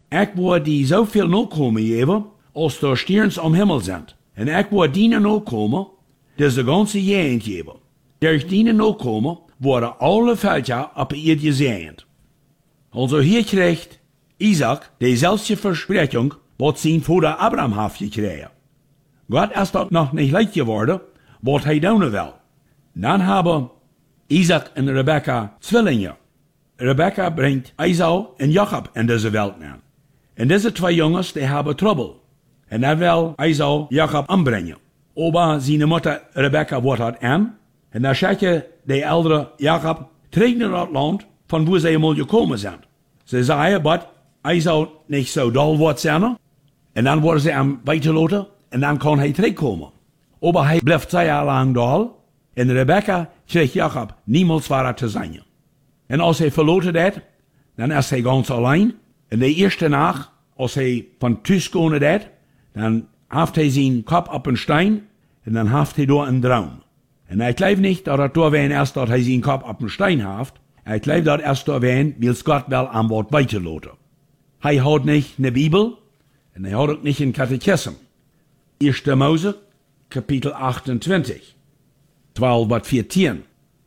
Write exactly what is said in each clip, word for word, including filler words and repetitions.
ik wil die zoveel nakomen geven, als er sterns om Himmel sind. En ik wil die nakomen, dus de ganze jaren geven. Durch die nakomen worden alle Völker op de aarde gezegend. Also hier krijgt Isaac dezelfde versprechung, wat zijn vader Abraham heeft gekregen. God is dat nog niet leid geworden, wat hij doen wil. Dan hebben Isaac en Rebecca zwillingen. Rebecca brengt Esau en Jacob in deze wereld aan. En deze twee jongens, die hebben trouble. En dan wil Esau Jacob aanbrengen. Aber zijn moeder Rebecca wordt het aan. En dan zegt je de oudere Jacob terug naar dat land van waar ze eenmaal gekomen zijn. Ze zeggen dat Esau niet zo dol wordt zijn. En dan worden ze hem buitenlaten en dan kan hij terugkomen. Aber hij blijft zeer lang dol. En Rebecca kreeg Jacob niemals waar te zijn. En als hij verloten deed, dan is hij ganz alleen. En de eerste nacht, als hij van thuis komen deed, dan heeft hij zijn kop op een steen en dan heeft hij door een droom. En hij gelooft niet dat het doorween is dat hij zijn kop op een steen heeft. Hij gelooft dat het doorween, wil God wel aan wordt buitenlaten. Hij houdt niet een Bibel en hij houdt ook niet een catechism. Eerste Mose, kapitel achtentwintig, twaalf tot veertien.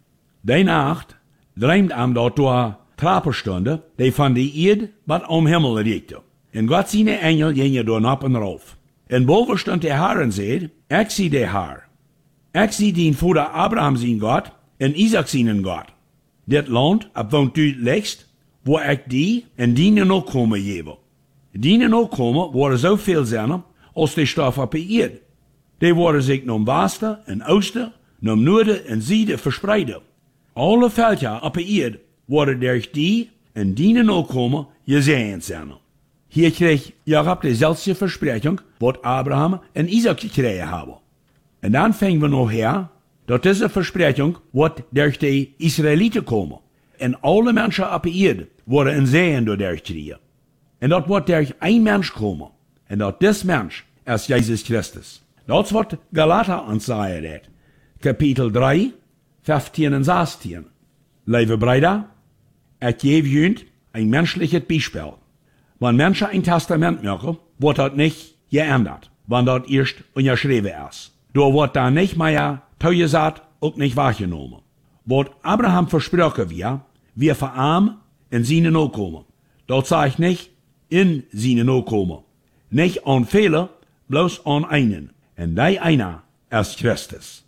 Die nacht droomt hem dat door traperstunden, die van de eerd wat om Himmel reikte. En God zijn engel gingen door op en rauf. En boven stond de Heer en zei, ik zie de Heer. Ik zie die vader Abraham zijn God en Isaac zijn God. Dit land, op woont u legst, waar ik die en die nakomen geven. Die nakomen worden zoveel zijn als de stof op de eerd. Die worden zich naar westen en oosten, naar noorden en zuiden verspreiden. Alle Völker op de eerd worden durch die en die nakomen gezegend zijn. Hier kreeg Jacob dezelfde verspreching wat Abraham en Isaac gekregen hebben. En dan vingen we nog her, dat deze verspreching wordt durch de Israëlieten komen. En alle mensen op de eerd worden een zegen door gekregen. En dat wordt durch een mens komen. En dat dit mens is Jezus Christus. Dat is wat Galater ons zeggen. Kapitel drie, vijftien en zestien. Lieve Brüder, ik geef jullie een menselijk Beispiel. Wenn Menschen ein Testament machen, wird das nicht geändert, wenn das erst unterschrieben ist. Da wird da nicht mehr zugesagt und nicht wahrgenommen. Was Abraham versprochen wird, wir für arm in seine Nachkommen. Das sagt nicht in seine Nachkommen. Nicht an viele, bloß an einen. Und der einer ist Christus.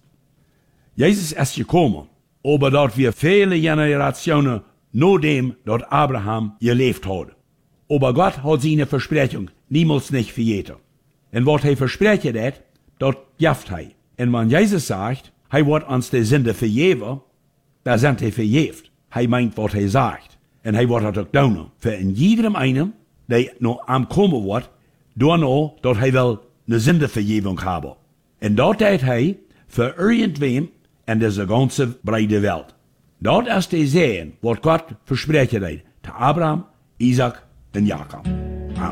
Jesus ist gekommen, aber dort wir viele Generationen nur dem, dort Abraham gelebt hat. Aber Gott hat seine Versprechung niemals nicht vergessen. Und was er versprechen hat, das jaft er. Und wenn Jesus sagt, er wird uns die Sünde vergeben, da sind er vergeben. Er meint, was er sagt. Und er wird das auch tun. Für in jedem einen, der noch am kommen wird, dadurch, dass er will eine Sündevergebung haben. Und das tut er für irgendwem in dieser ganzen breite Welt. Das ist der Segen, was Gott versprechen hat, zu Abraham, Isaac und Jakob.